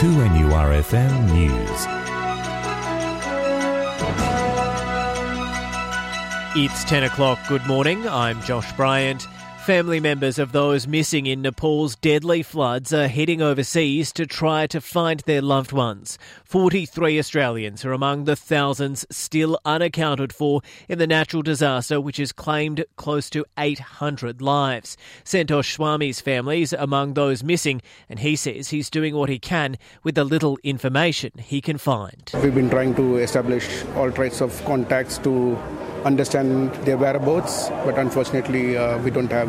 2NURFM News. It's 10 o'clock. Good morning. I'm Josh Bryant. Family members of those missing in Nepal's deadly floods are heading overseas to try to find their loved ones. 43 Australians are among the thousands still unaccounted for in the natural disaster, which has claimed close to 800 lives. Santosh Swami's family's among those missing, and he says he's doing what he can with the little information he can find. We've been trying to establish all types of contacts to understand their whereabouts, but unfortunately we don't have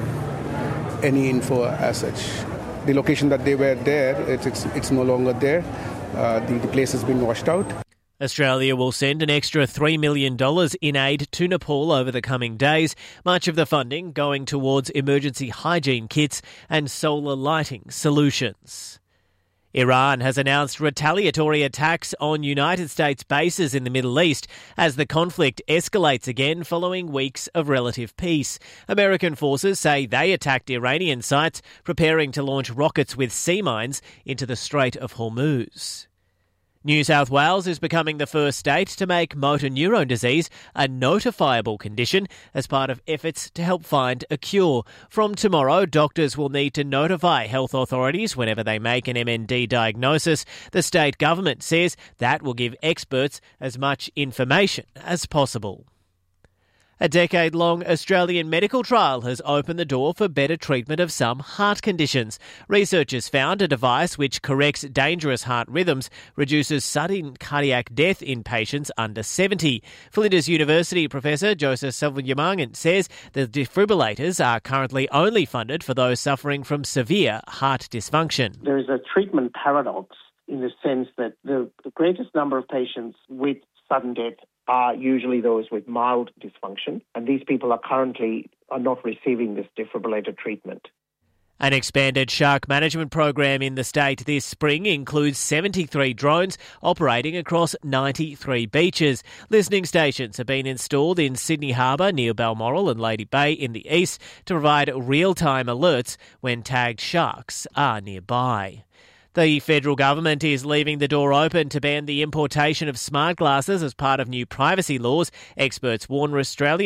any info as such. The location that they were there, it's no longer there. The place has been washed out. Australia will send an extra $3 million in aid to Nepal over the coming days, much of the funding going towards emergency hygiene kits and solar lighting solutions. Iran has announced retaliatory attacks on United States bases in the Middle East as the conflict escalates again following weeks of relative peace. American forces say they attacked Iranian sites, preparing to launch rockets with sea mines into the Strait of Hormuz. New South Wales is becoming the first state to make motor neurone disease a notifiable condition as part of efforts to help find a cure. From tomorrow, doctors will need to notify health authorities whenever they make an MND diagnosis. The state government says that will give experts as much information as possible. A decade-long Australian medical trial has opened the door for better treatment of some heart conditions. Researchers found a device which corrects dangerous heart rhythms, reduces sudden cardiac death in patients under 70. Flinders University Professor Joseph Selvayamangan says the defibrillators are currently only funded for those suffering from severe heart dysfunction. There is a treatment paradox in the sense that the greatest number of patients with sudden death are usually those with mild dysfunction, and these people are not receiving this defibrillator treatment. An expanded shark management program in the state this spring includes 73 drones operating across 93 beaches. Listening stations have been installed in Sydney Harbour near Balmoral and Lady Bay in the east to provide real-time alerts when tagged sharks are nearby. The federal government is leaving the door open to ban the importation of smart glasses as part of new privacy laws. Experts warn Australia